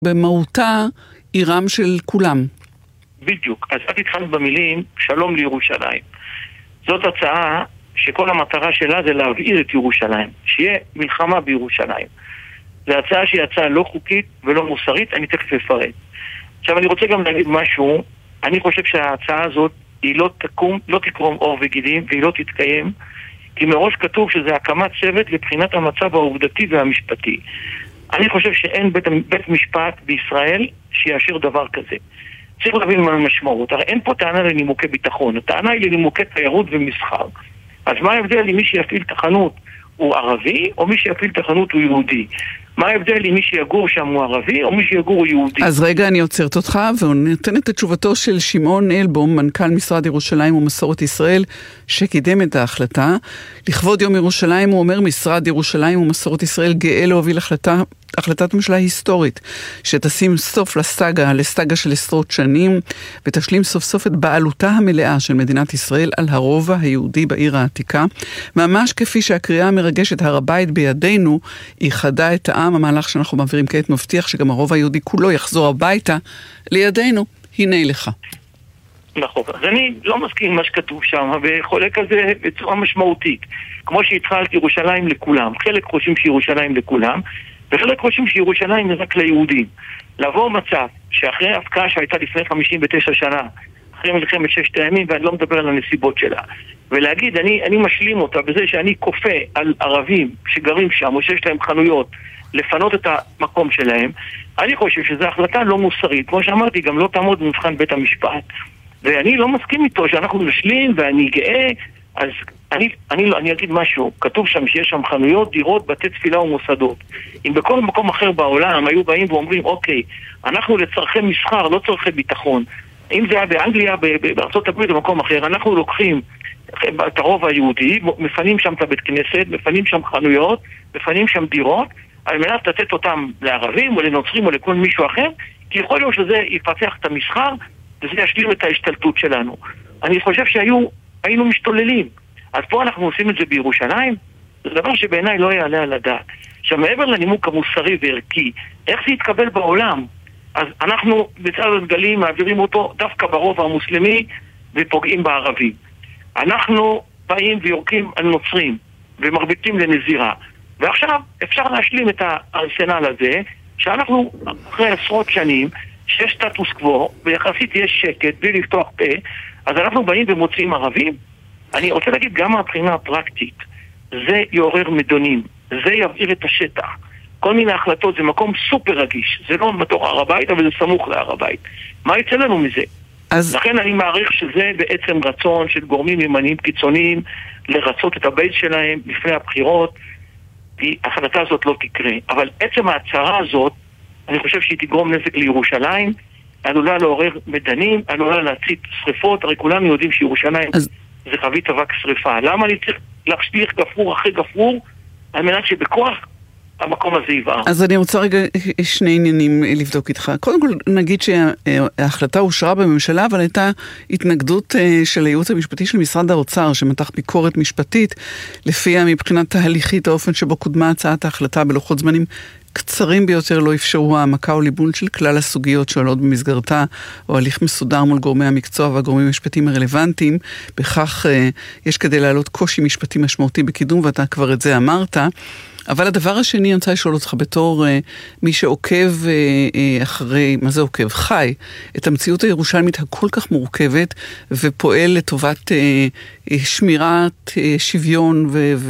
במהותה עירם של כולם. בדיוק. אז את התחלת במילים שלום לירושלים. זאת הצעה שכל המטרה שלה זה להבעיר את ירושלים, שיהיה מלחמה בירושלים. זו הצעה שהיא הצעה לא חוקית ולא מוסרית, אני תכף אפרט. עכשיו אני רוצה גם להגיד משהו, אני חושב שההצעה הזאת היא לא תקרום עור וגידים והיא לא תתקיים, כי מראש כתוב שזה הקמת צוות לבחינת המצב העובדתי והמשפטי. אני חושב שאין בית משפט בישראל שיאשר דבר כזה. צריך להבין מה המשמעות. הרי אין פה טענה לנימוקי ביטחון, הטענה היא לנימוקי תיירות ומסחר. אז מה ההבדל אם מי שיפעיל תחנות הוא ערבי או מי שיפעיל תחנות הוא יהודי? מה ההבדל אם מי שיגור שם הוא ערבי או מי שיגור הוא יהודי? אז רגע, אני עוצרת אותך ונותן את תשובתו של שמעון אלבום, מנכ"ל משרד ירושלים ומסורת ישראל, שקידם את ההחלטה. לכבוד יום ירושלים הוא אומר, משרד ירושלים ומסורת ישראל גאה להוביל החלטת ממשלה היסטורית, שתשים סוף לסטגה של עשרות שנים, ותשלים סוף סוף את בעלותה המלאה של מדינת ישראל על הרובע היהודי בעיר העתיקה. ממש כפי שהקריאה המרגשת הר הבית בידינו, היא חדה את העם. המהלך שאנחנו מעבירים כעת מבטיח שגם הרובע היהודי כולו יחזור הביתה לידינו. הנה לך. נכון, אז אני לא מסכים עם מה שכתוב שם, וחולק על זה בצורה משמעותית. כמו שהתחלת ירושלים לכולם. חלק חושבים שירושלים לכולם, וחלק חושבים שירושלים היא רק ליהודים. לעבור מצב שאחרי ההפקעה שהייתה לפני 59 שנה, אחרי מלחמת ששת הימים, ואני לא מדבר על הנסיבות שלה, ולהגיד, אני משלים אותה בזה שאני כופה על ערבים שגרים שם, או שיש להם חנויות, לפנות את המקום שלהם, אני חושב שזו החלטה לא מוסרית. כמו שאמרתי, גם לא תעמוד במבחן בית המשפט. ואני לא מסכים איתו שאנחנו נשלים, ואני גאה. אז אני אגיד משהו, כתוב שם שיש שם חנויות, דירות, בתי תפילה ומוסדות. אם בכל מקום אחר בעולם היו באים ואומרים, אוקיי, אנחנו לצרכי מסחר, לא צרכי ביטחון. אם זה היה באנגליה, בארצות הברית, במקום אחר, אנחנו לוקחים את הרוב היהודי, מפנים שם את הבית כנסת, מפנים שם חנויות, מפנים שם דירות, על מנת לתת אותם לערבים או לנוצרים או לכל מישהו אחר, כי יכול להיות שזה יפתח את המסחר, וזה ישלים את ההשתלטות שלנו. אני חושב היינו משתוללים. אז פה אנחנו עושים את זה בירושלים, זה דבר שבעיניי לא יעלה על הדעת. עכשיו, מעבר לנימוק המוסרי וערכי, איך זה יתקבל בעולם? אז אנחנו בצד הדגלים מעבירים אותו דווקא ברובע המוסלמי ופוגעים בערבים. אנחנו באים ויורקים על נוצרים ומרביטים לנזירה. ועכשיו אפשר להשלים את הארסנל הזה, שאנחנו אחרי עשרות שנים, שיש סטטוס קוו, ויחסית יש שקט בלי לפתוח פה, אז אנחנו באים ומוצאים ערבים. אני רוצה להגיד גם מהבחינה הפרקטית, זה יעורר מדונים, זה יבעיר את השטח. כל מיני החלטות, זה מקום סופר רגיש, זה לא בתוך הר הבית, אבל זה סמוך להר הבית. מה יצא לנו מזה? לכן אני מעריך שזה בעצם רצון של גורמים ימניים קיצוניים לרצות את הבית שלהם לפני הבחירות, כי ההחלטה הזאת לא תקרה. אבל עצם ההצהרה הזאת, אני חושב שהיא תגרום נזק לירושלים, עלולה לעורר מדנים, עלולה להצית שריפות. הרי כולנו יודעים שירושלים זה חבית אבק שריפה. למה אני צריך להשליך גפרור אחרי גפרור על מנת שבכוח המקום הזה יבער? אז אני רוצה רגע שני עניינים לבדוק איתך. קודם כל נגיד שההחלטה אושרה בממשלה, אבל הייתה התנגדות של הייעוץ המשפטי של משרד האוצר, שמתח ביקורת משפטית, לפיה מבחינת תהליכית האופן שבו קודמה הצעת ההחלטה בלוחות זמנים קצרים ביותר לא אפשרו העמקה או ליבון של כלל הסוגיות שעולות במסגרתה, או הליך מסודר מול גורמי המקצוע והגורמים המשפטיים הרלוונטיים. בכך יש כדי להעלות קושי משפטי משמעותי בקידום, ואתה כבר את זה אמרת. אבל הדבר השני, אני רוצה לשאול אותך בתור מי שעוקב אחרי, מה זה עוקב? חי את המציאות הירושלמית הכל כך מורכבת, ופועל לטובת שמירת שוויון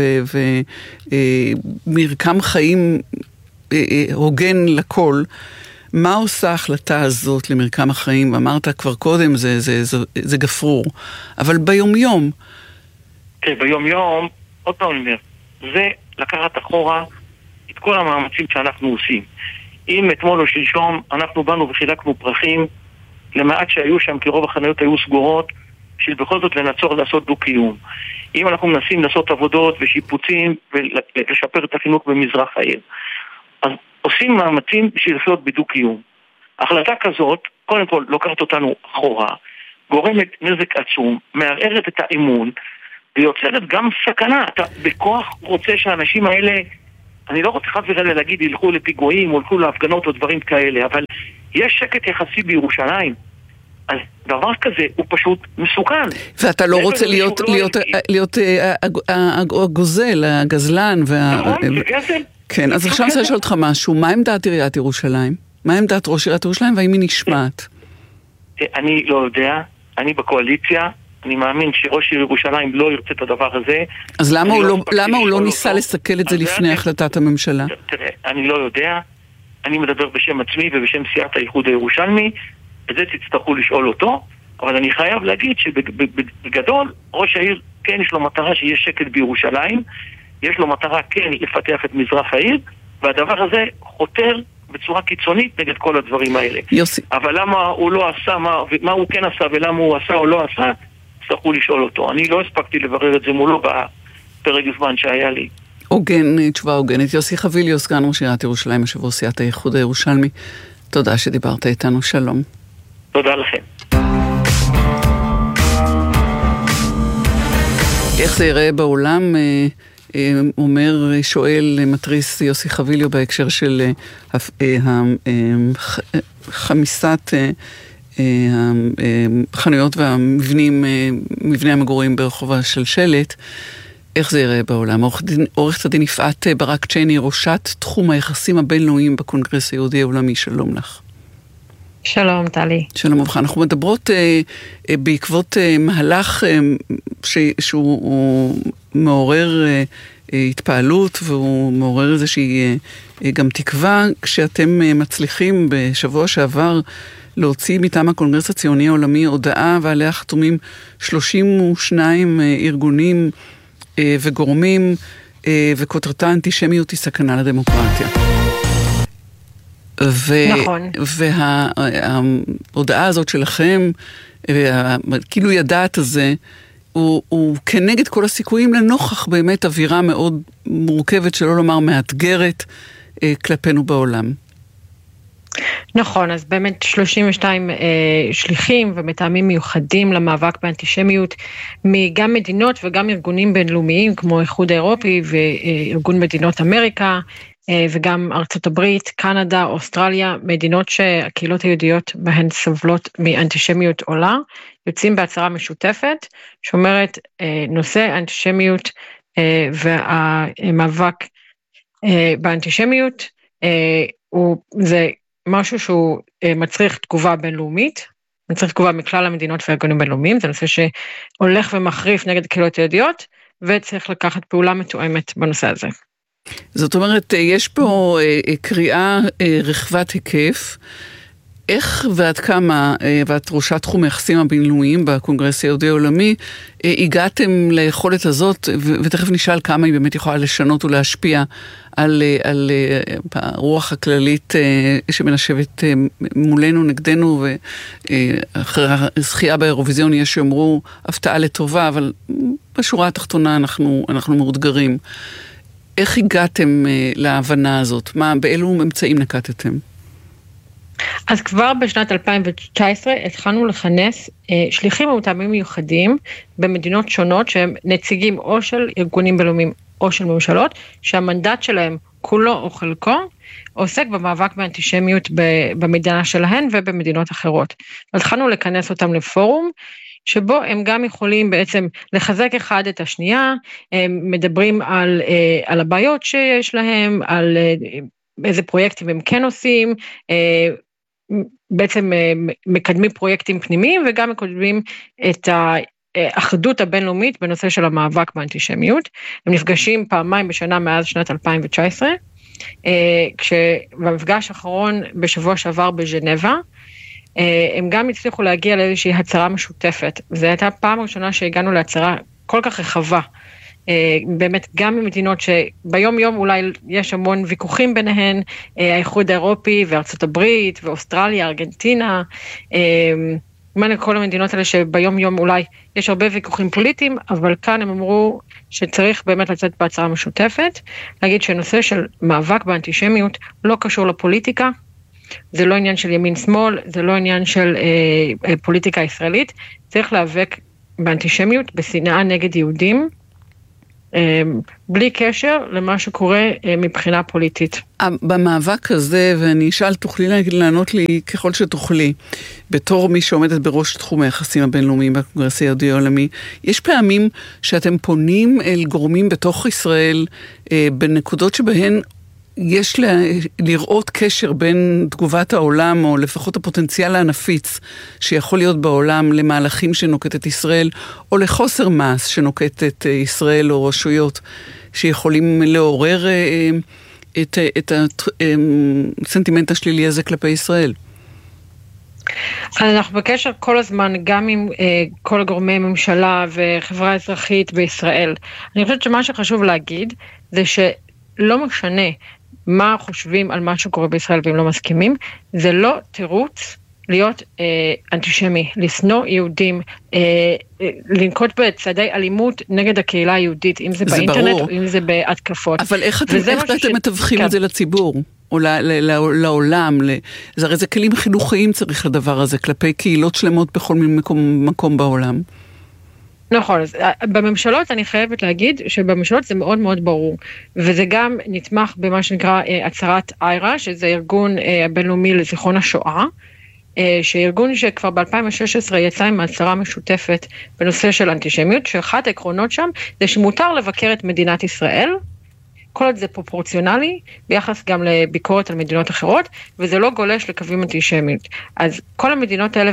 ומרקם חיים הוגן לכל. מה עושה ההחלטה הזאת למרקם החיים? אמרת כבר קודם, זה גפרור. אבל ביום-יום... כן, ביום-יום, עוד פעם אומר, זה לקחת אחורה את כל המאמצים שאנחנו עושים. אם אתמול או שלשום אנחנו באנו וחילקנו פרחים למעט שהיו שם, כי רוב החנויות היו סגורות, של בכל זאת לנצור לעשות דו-קיום. אם אנחנו מנסים לעשות עבודות ושיפוצים ולשפר את החינוך במזרח העיר, אז עושים מאמצים בשביל לחיות בדו-קיום. החלטה כזאת, קודם כל, לוקחת אותנו אחורה, גורמת נזק עצום, מערערת את האמון, ויוצרת גם סכנה. אתה בכוח רוצה שהאנשים האלה, אני לא רוצה חס וחלילה להגיד, ילכו לפיגועים, או ילכו להפגנות או דברים כאלה, אבל יש שקט יחסי בירושלים. אז דבר כזה הוא פשוט מסוכן. ואתה לא רוצה להיות הגוזל, הגזלן. נכון, זה גזל. כן, אז עכשיו אני רוצה לשאול אותך משהו. מה עמדת עיריית ירושלים? מה עמדת ראש עיריית ירושלים והאם היא נשמעת? אני לא יודע. אני בקואליציה. אני מאמין שראש עיר ירושלים לא ירצה את הדבר הזה. אז למה הוא לא ניסה לסכל את זה לפני החלטת הממשלה? תראה, אני לא יודע. אני מדבר בשם עצמי ובשם סיעת האיחוד הירושלמי. את זה תצטרכו לשאול אותו, אבל אני חייב להגיד שבגדול, ראש העיר כן יש לו מטרה שיש שקט בירושלים, יש לו מטרה כן לפתח את מזרח העיר, והדבר הזה חותר בצורה קיצונית נגד כל הדברים האלה. יוסי. אבל למה הוא לא עשה, מה הוא כן עשה ולמה הוא עשה או לא עשה, תצטרכו לשאול אותו. אני לא הספקתי לברר את זה מולו בפרק זמן שהיה לי. תשובה הוגנת. יוסי חביליו, סגן ראש עיריית ירושלים, יושב-ראש סיעת האיחוד הירושלמי. תודה שדיברת איתנו, שלום. תודה לכם. איך זה יראה בעולם, שואל מטריס יוסי חביליו בהקשר של חמיסת החנויות והמבנים, מבני המגורים ברחוב השלשלת, איך זה יראה בעולם? עורכת הדין יפעת ברק צ'ייני, ראשת תחום היחסים הבינלאומיים בקונגרס היהודי העולמי, שלום לך. שלום, טלי. שלום וברכה. אנחנו מדברות בעקבות מהלך שהוא מעורר התפעלות, והוא מעורר איזושהי גם תקווה, כשאתם מצליחים בשבוע שעבר להוציא מטעם הקונגרס הציוני העולמי הודעה, ועליה חתומים 32 ארגונים וגורמים, וכותרתה אנטישמיות היא סכנה לדמוקרטיה. נכון. וההודעה הזאת שלכם, כאילו ידעת הזה, הוא כנגד כל הסיכויים לנוכח באמת אווירה מאוד מורכבת, שלא לומר מאתגרת, כלפינו בעולם. נכון, אז באמת 32 שליחים ומטעמים מיוחדים למאבק באנטישמיות, גם מדינות וגם ארגונים בינלאומיים, כמו האיחוד האירופי וארגון מדינות אמריקה, וגם ארצות הברית, קנדה, אוסטרליה, מדינות שהקהילות היהודיות בהן סובלות מאנטישמיות עולה, יוצאים בהצהרה משותפת, שאומרת נושא אנטישמיות והמאבק באנטישמיות, זה משהו שהוא מצריך תגובה בינלאומית, מצריך תגובה מכלל המדינות והארגונים בינלאומיים, זה נושא שהולך ומחריף נגד הקהילות היהודיות, וצריך לקחת פעולה מתואמת בנושא הזה. זאת אומרת, יש פה קריאה רחבת היקף, איך ועד כמה, ואת ראשת תחום היחסים הבינלאומיים בקונגרס היהודי העולמי, הגעתם ליכולת הזאת, ותכף נשאל כמה היא באמת יכולה לשנות ולהשפיע על הרוח הכללית שמנשבת מולנו, נגדנו, ואחרי הזכייה באירוויזיון יש שאומרו הפתעה לטובה, אבל בשורה התחתונה אנחנו מאותגרים. איך הגעתם להבנה הזאת? באילו ממצאים נקטתם? אז כבר בשנת 2019 התחלנו לכנס שליחים ומטעמים מיוחדים במדינות שונות שהם נציגים או של ארגונים בינלאומיים או של ממשלות, שהמנדט שלהם כולו או חלקו עוסק במאבק באנטישמיות במדינה שלהן ובמדינות אחרות. התחלנו לכנס אותם לפורום, שבו הם גם יכולים בעצם לחזק אחד את השנייה, הם מדברים על הבעיות שיש להם, על איזה פרויקטים הם כן עושים, בעצם מקדמים פרויקטים פנימיים, וגם מקדמים את האחדות הבינלאומית בנושא של המאבק באנטישמיות. הם נפגשים פעמיים בשנה מאז שנת 2019, כשבמפגש האחרון בשבוע שעבר בז'נבה, הם גם הצליחו להגיע לאיזושהי הצהרה משותפת. זו הייתה פעם ראשונה שהגענו להצהרה כל כך רחבה, באמת גם במדינות שביום יום אולי יש המון ויכוחים ביניהן, האיחוד האירופי וארצות הברית ואוסטרליה, ארגנטינה, כל המדינות האלה שביום יום אולי יש הרבה ויכוחים פוליטיים, אבל כאן הם אמרו שצריך באמת לצאת בהצהרה משותפת, להגיד שנושא של מאבק באנטישמיות לא קשור לפוליטיקה, זה לא עניין של ימין שמאל, זה לא עניין של פוליטיקה ישראלית, צריך להיאבק באנטישמיות, בשנאה נגד יהודים, בלי קשר למה שקורה מבחינה פוליטית. במאבק הזה, ואני אשאל, תוכלי לענות לי ככל שתוכלי, בתור מי שעומדת בראש תחום היחסים הבינלאומיים בקונגרס היהודי העולמי, יש פעמים שאתם פונים אל גורמים בתוך ישראל בנקודות שבהן יש לראות קשר בין תגובת העולם, או לפחות הפוטנציאל הנפיץ שיכול להיות בעולם למהלכים שנוקטת ישראל, או לחוסר מס שנוקטת ישראל או רשויות שיכולים לעורר את הסנטימנט השלילי הזה כלפי ישראל? אנחנו בקשר כל הזמן גם עם כל גורמי ממשלה וחברה אזרחית בישראל. אני חושבת שמה שחשוב להגיד זה שלא משנה מה חושבים על מה שקורה בישראל והם לא מסכימים, זה לא תירוץ להיות אנטישמי, לשנוא יהודים, לנקוט בצעדי אלימות נגד הקהילה היהודית, אם זה באינטרנט או אם זה בהתקפות. אבל איך אתם מתווכים את זה לציבור? או לעולם? הרי זה כלים חינוכיים צריך לדבר הזה, כלפי קהילות שלמות בכל מקום בעולם. נכון, אז בממשלות אני חייבת להגיד שבממשלות זה מאוד מאוד ברור, וזה גם נתמך במה שנקרא הצהרת איירה, שזה ארגון הבינלאומי לזיכרון השואה, שארגון שכבר ב-2016 יצא עם הצהרה משותפת בנושא של אנטישמיות, שאחת העקרונות שם זה שמותר לבקר את מדינת ישראל, כל עוד זה פרופורציונלי, ביחס גם לביקורת על מדינות אחרות, וזה לא גולש לקווים אנטישמיות. אז כל המדינות האלה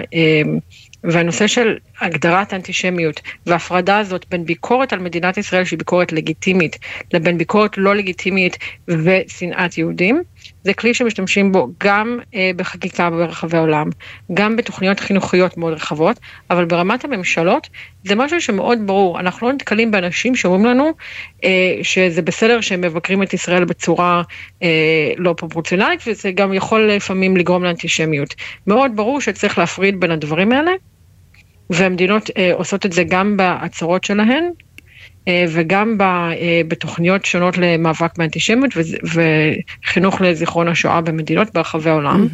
והנושא של הגדרת אנטישמיות, וההפרדה הזאת בין ביקורת על מדינת ישראל, שהיא ביקורת לגיטימית, לבין ביקורת לא לגיטימית ושנאת יהודים, זה כלי שמשתמשים בו גם בחקיקה ברחבי העולם, גם בתוכניות חינוכיות מאוד רחבות, אבל ברמת הממשלות זה משהו שמאוד ברור. אנחנו לא נתקלים באנשים שאומרים לנו שזה בסדר שהם מבקרים את ישראל בצורה לא פרופורציונלית, וזה גם יכול לפעמים לגרום לאנטישמיות. מאוד ברור שצריך להפריד בין הדברים האלה, והמדינות עושות את זה גם בהצהרות שלהן, וגם בתוכניות שונות למאבק באנטישמיות וחינוך לזיכרון השואה במדינות ברחבי העולם.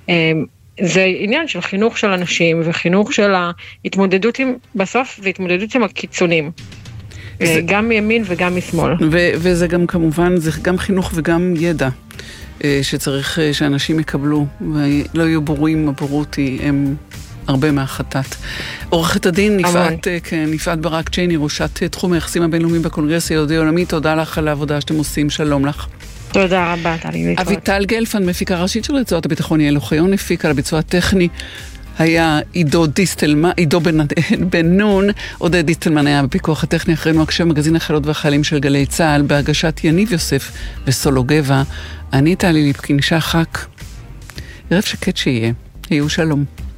זה עניין של חינוך של אנשים וחינוך של ההתמודדות עם, בסוף זה התמודדות עם הקיצונים, גם מימין וגם משמאל. וזה גם כמובן, זה גם חינוך וגם ידע שצריך שאנשים יקבלו, ולא יהיו בורים, הבורות הם הרבה מהחטאת. עורכת הדין יפעת ברק צ'ייני, ראשת תחום היחסים הבינלאומיים בקונגרס היהודי העולמי, תודה לך על העבודה שאתם עושים, שלום לך. תודה רבה, טלי. אביטל גלפן, מפיקה ראשית של רצועת הביטחון, יעל אוחיון, הפיקה על הביצוע הטכני, היה עידו בן נון, עודד דיסטלמן היה בפיקוח הטכני, אחרינו הקשב מגזין החיילות והחיילים של גלי צה"ל, בהגשת יניב יוסף וסולו גבע. אני טלי ליפקין שחק, ערב שקט שיהיה, היו שלום.